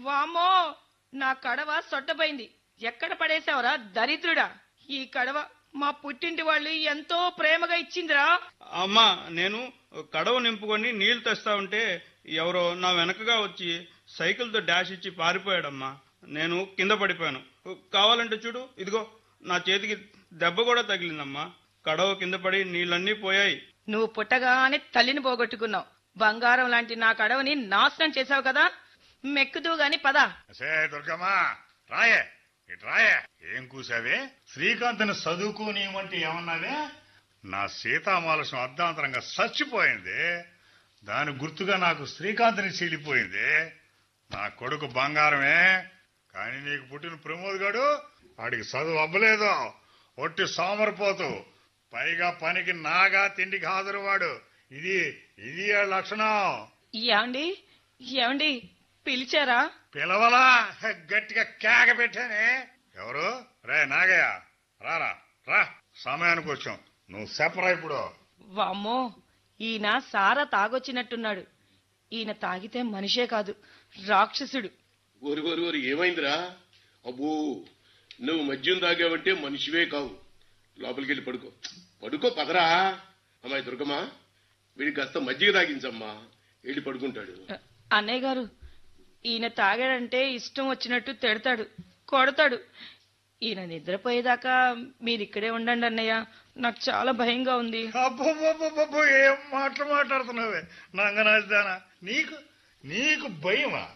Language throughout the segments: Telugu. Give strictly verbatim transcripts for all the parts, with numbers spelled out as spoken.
వామ్మో, నా కడవ సొట్టపోయింది. ఎక్కడ పడేశావురా దరిద్రుడా? ఈ కడవ మా పుట్టింటి వాళ్ళు ఎంతో ప్రేమగా ఇచ్చిందిరా. అమ్మా, నేను కడవ నింపుకొని నీళ్లు తెస్తా ఉంటే ఎవరో నా వెనకగా వచ్చి సైకిల్తో డాష్ ఇచ్చి పారిపోయాడమ్మా. నేను కింద పడిపోయాను. కావాలంటే చూడు, ఇదిగో నా చేతికి దెబ్బ కూడా తగిలిందమ్మా. కడవ కింద పడి నీళ్ళన్నీ పోయాయి. నువ్వు పుట్టగానే తల్లిని పోగొట్టుకున్నావు. బంగారం లాంటి నా కడవని నాశనం చేశావు కదా. మెక్కుతూ గాని పద. సే దుర్గమ్మా, రాయే ఇటు రాయే. ఏం కూసావే? శ్రీకాంత్ని చదువుకోనివ్వమంటే ఏమన్నావే? నా సీతామాలసం అర్ధాంతరంగా చచ్చిపోయింది. దాని గుర్తుగా నాకు శ్రీకాంత్ని చీలిపోయింది. నా కొడుకు బంగారమే, కానీ నీకు పుట్టిన ప్రమోద్ గాడు వాడికి చదువు అవ్వలేదు. ఒట్టి సోమరిపోతు, పైగా పనికి నాగా తిండికి హాజరు వాడు. ఇది ఇది ఆ లక్షణం. ఏమండి ఏమండి పిలిచారా? పిలవలా, గట్టిగా కేక పెట్టానే. ఎవరు? రే నాగయ్య, రారా రా, సమయానికి వచ్చాం. నువ్వు చెప్పరా ఇప్పుడు. వామ్మో, ఈయన సారా తాగొచ్చినట్టున్నాడు. ఈయన తాగితే మనిషే కాదు, రాక్షసుడు. ఓరి ఓరి ఓరి ఏమైందిరా? అబ్బో, నువ్వు మద్యం తాగావంటే మనిషివే కావు. లోపలికి వెళ్ళి పడుకో పడుకో పదరా. అమ్మాయి దుర్గమ్మ, వీడికి కాస్త మజ్జిగ తాగించమ్మా, వెళ్ళి పడుకుంటాడు. అన్నయ్య గారు, ఈయన తాగాడంటే ఇష్టం వచ్చినట్టు తిడతాడు, కొడతాడు. ఈయన నిద్రపోయేదాకా మీరిక్కడే ఉండండి అన్నయ్య, నాకు చాలా భయంగా ఉంది. అబ్బో, ఏం మాటలు మాట్లాడుతున్నావే నంగనాజానా? నీకు నీకు భయమా?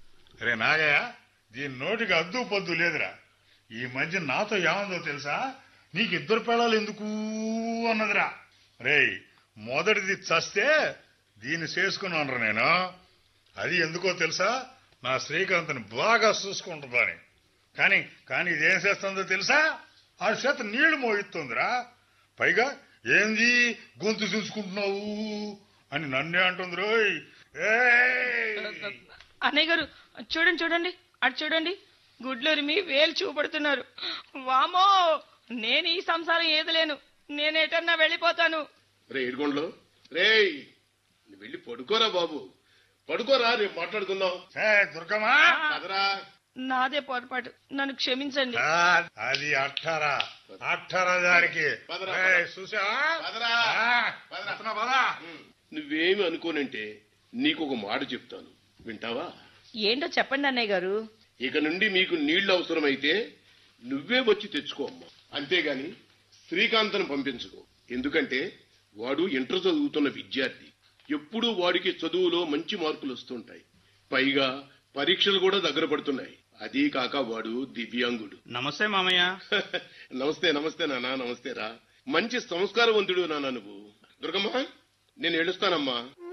రే నాగయ్య, దీని నోటికి అద్దు పొద్దు లేదురా. ఈ మధ్య నాతో ఏమందో తెలుసా? నీకు ఇద్దరు పిల్లలు ఎందుకు అన్నదిరా. రేయ్, మొదటిది చస్తే దీన్ని చేసుకున్నాను నేను. అది ఎందుకో తెలుసా? నా శ్రీకాంత్ని బాగా చూసుకుంటుందని. కానీ కానీ ఇదేం చేస్తుందో తెలుసా? ఆ చేత నీళ్లు మోయిస్తుందిరా. పైగా ఏంది గొంతు చూసుకుంటున్నావు అని నన్నే అంటుంది రోయ్. అన్నయ్య గారు, చూడండి చూడండి, అటు చూడండి, గుడ్లరిమి వేలు చూపడుతున్నారు. వామో, నేను ఈ సంసారం ఏదలేను, నేనేటన్నా వెళ్ళిపోతాను. రే ఏడుకోండ్లో, రేయ్ నువ్వు వెళ్ళి పడుకోరా బాబు, పడుకోరా, రేపు మాట్లాడుకుందాం. దుర్గమ్మా, కదరా. నాదే పొరపాటు, నన్ను క్షమించండి. అది అట్టారా అట్టారా దానికి చూసా. నువ్వేమి అనుకోనంటే నీకు ఒక మాట చెప్తాను, వింటావా? ఏంటో చెప్పండి అన్నయ్య గారు. ఇక నుండి మీకు నీళ్లు అవసరమైతే నువ్వే వచ్చి తెచ్చుకో అమ్మా, అంతేగాని శ్రీకాంత్ను పంపించుకో. ఎందుకంటే వాడు ఇంటర్ చదువుతున్న విద్యార్థి. ఎప్పుడూ వాడికి చదువులో మంచి మార్కులు వస్తుంటాయి. పైగా పరీక్షలు కూడా దగ్గర పడుతున్నాయి. అదీ కాక వాడు దివ్యాంగుడు. నమస్తే మామయ్య. నమస్తే నమస్తే నాన్న, నమస్తేరా. మంచి సంస్కారవంతుడు నాన్న నువ్వు. దుర్గమ్మ, నేను ఏడుస్తానమ్మా.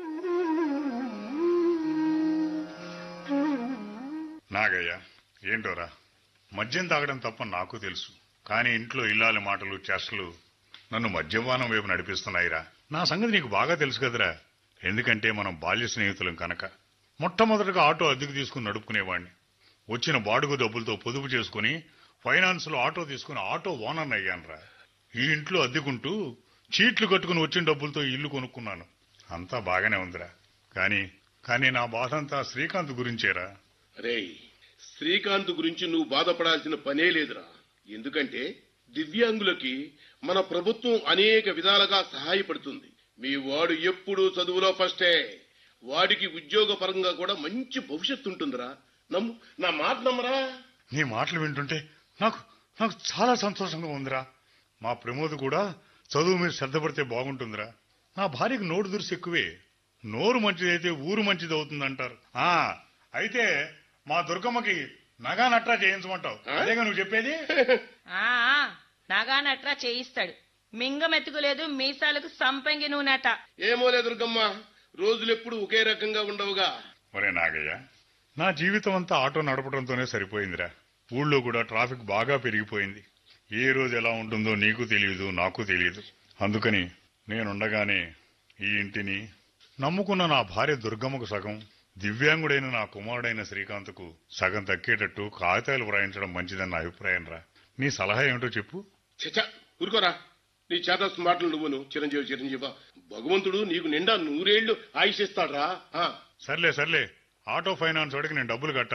నాగయ్య, ఏంటోరా, మద్యం తాగడం తప్ప నాకు తెలుసు. కానీ ఇంట్లో ఇల్లాలి మాటలు చేష్టలు నన్ను మద్యపానం వైపు నడిపిస్తున్నాయిరా. నా సంగతి నీకు బాగా తెలుసు కదరా. ఎందుకంటే మనం బాల్య స్నేహితులం కనుక. మొట్టమొదటిగా ఆటో అద్దెకు తీసుకుని నడుపుకునేవాడిని. వచ్చిన బాడుగు డబ్బులతో పొదుపు చేసుకుని ఫైనాన్స్ లో ఆటో తీసుకుని ఆటో ఓనర్ అయ్యానురా. ఈ ఇంట్లో అద్దెకుంటూ చీట్లు కట్టుకుని వచ్చిన డబ్బులతో ఇల్లు కొనుక్కున్నాను. అంతా బాగానే ఉందిరా. కానీ కానీ నా బాధ అంతా శ్రీకాంత్ గురించేరా. రే, శ్రీకాంత్ గురించి నువ్వు బాధపడాల్సిన పనే లేదురా. ఎందుకంటే దివ్యాంగులకి మన ప్రభుత్వం అనేక విధాలుగా సహాయపడుతుంది. మీ వాడు ఎప్పుడూ చదువులో ఫస్టే. వాడికి ఉద్యోగ పరంగా కూడా మంచి భవిష్యత్తు ఉంటుందిరా. నమ్ము, నా మాట నమ్మరా. నీ మాటలు వింటుంటే నాకు నాకు చాలా సంతోషంగా ఉందిరా. మా ప్రమోద్ కూడా చదువు మీద శ్రద్ధ పడితే బాగుంటుందిరా. నా భార్యకు నోటు దురుసు ఎక్కువే. నోరు మంచిదైతే ఊరు మంచిది అవుతుందంటారు. ఆ అయితే మా దుర్గమ్మకి నగా నట్రా చేయించమంటావు, అదేగా నువ్వు చెప్పేది? ఆ నాగా నట్రా చేయిస్తాడు. మింగమెత్తుకులేదు, మీసాలకు సంపంగి నూనెట. ఏమోలే దుర్గమ్మ, రోజులెప్పుడు ఒకే రకంగా ఉండవుగా. ఒరే నాగయ్య, నా జీవితం అంతా ఆటో నడపడంతోనే సరిపోయిందిరా. ఊళ్ళో కూడా ట్రాఫిక్ బాగా పెరిగిపోయింది. ఏ రోజు ఎలా ఉంటుందో నీకు తెలియదు, నాకు తెలియదు. అందుకని నేనుండగానే ఈ ఇంటిని నమ్ముకున్న నా భార్య దుర్గమ్మకు సగం, దివ్యాంగుడైన నా కుమారుడైన శ్రీకాంత్కు సగం దక్కేటట్టు కాగితాలు వ్రాయించడం మంచిదని నా అభిప్రాయం రా. నీ సలహా ఏమిటో చెప్పు. చచ్చా, ఊరుకోరా. నీ చేత మాటలు నువ్వును. చిరంజీవి చిరంజీవ, భగవంతుడు నీకు నిండా నూరేళ్లు ఆయుషిస్తాడ్రా. సర్లే సర్లే, ఆటో ఫైనాన్స్ వాడికి నేను డబ్బులు కట్టాలి.